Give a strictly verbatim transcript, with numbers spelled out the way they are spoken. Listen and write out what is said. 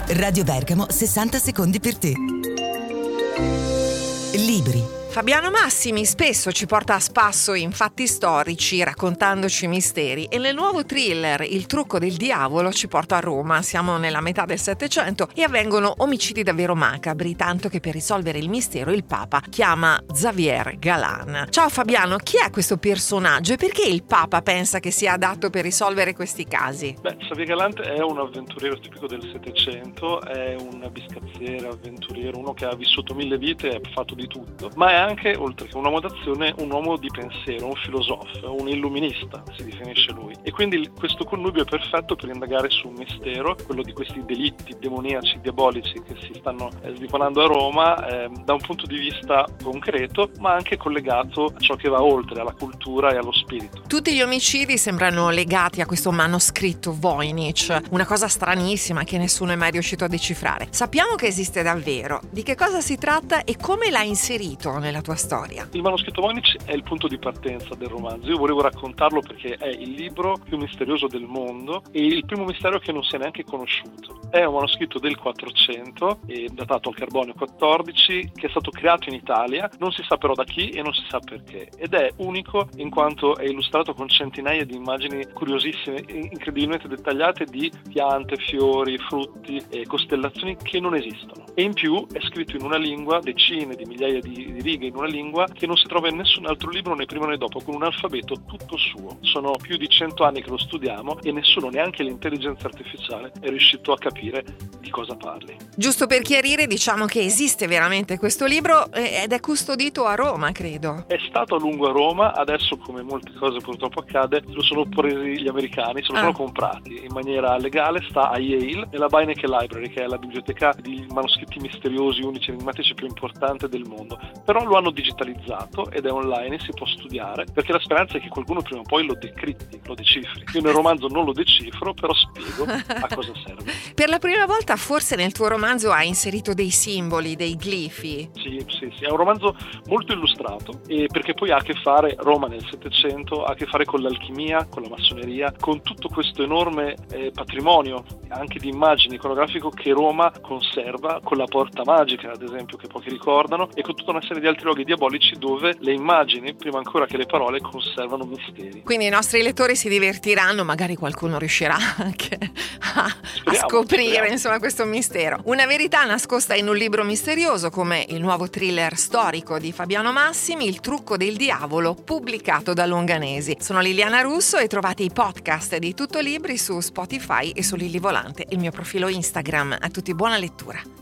Radio Bergamo, sessanta secondi per te. Libri. Fabiano Massimi spesso ci porta a spasso in fatti storici raccontandoci misteri e nel nuovo thriller Il trucco del diavolo ci porta a Roma. Siamo nella metà del Settecento e avvengono omicidi davvero macabri, tanto che per risolvere il mistero il Papa chiama Xavier Galan. Ciao Fabiano, chi è questo personaggio e perché il Papa pensa che sia adatto per risolvere questi casi? Beh, Xavier Galan è un avventuriero tipico del Settecento, è un biscazziere, avventuriero, uno che ha vissuto mille vite e ha fatto di tutto, ma è anche, oltre che un uomo d'azione, un uomo di pensiero, un filosofo, un illuminista, si definisce lui. E quindi questo connubio è perfetto per indagare su un mistero, quello di questi delitti demoniaci, diabolici che si stanno svicolando a Roma, eh, da un punto di vista concreto, ma anche collegato a ciò che va oltre, alla cultura e allo spirito. Tutti gli omicidi sembrano legati a questo manoscritto Voynich, una cosa stranissima che nessuno è mai riuscito a decifrare. Sappiamo che esiste davvero. Di che cosa si tratta e come l'ha inserito nella tua storia? Il manoscritto Voynich è il punto di partenza del romanzo. Io volevo raccontarlo perché è il libro più misterioso del mondo e il primo mistero che non si è neanche conosciuto. È un manoscritto del quattrocento, datato al carbonio quattordici, che è stato creato in Italia, non si sa però da chi e non si sa perché, ed è unico in quanto è illustrato con centinaia di immagini curiosissime, incredibilmente dettagliate di piante, fiori, frutti e costellazioni che non esistono. E in più è scritto in una lingua, decine di migliaia di, di righe in una lingua che non si trova in nessun altro libro né prima né dopo, con un alfabeto tutto suo. Sono più di cento anni che lo studiamo e nessuno, neanche l'intelligenza artificiale, è riuscito a capire di cosa parli. Giusto per chiarire, diciamo che esiste veramente questo libro ed è custodito a Roma, credo. È stato a lungo a Roma, adesso come molte cose purtroppo accade, lo sono presi gli americani, se lo ah. sono comprati in maniera legale, sta a Yale, nella Beinecke Library, che è la biblioteca di manoscritti misteriosi, unici, enigmatici più importante del mondo. Però lo hanno digitalizzato ed è online e si può studiare, perché la speranza è che qualcuno prima o poi lo decripti, lo decifri. Io nel romanzo non lo decifro, però spiego a cosa serve. Per la prima volta forse nel tuo romanzo hai inserito dei simboli, dei glifi. Sì, sì, sì, è un romanzo molto illustrato, e perché poi ha a che fare, Roma nel Settecento, ha a che fare con l'alchimia, con la massoneria, con tutto questo enorme eh, patrimonio, anche di immagini iconografico che Roma conserva, con la porta magica, ad esempio, che pochi ricordano, e con tutta una serie di altri luoghi diabolici dove le immagini, prima ancora che le parole, conservano misteri. Quindi i nostri lettori si divertiranno, magari qualcuno riuscirà anche a, speriamo, a scoprire speriamo. insomma questo mistero. Una verità nascosta in un libro misterioso come il nuovo thriller storico di Fabiano Massimi, Il trucco del diavolo, pubblicato da Longanesi. Sono Liliana Russo e trovate i podcast di Tutto Libri su Spotify e su Lilli Volante, il mio profilo Instagram. A tutti buona lettura.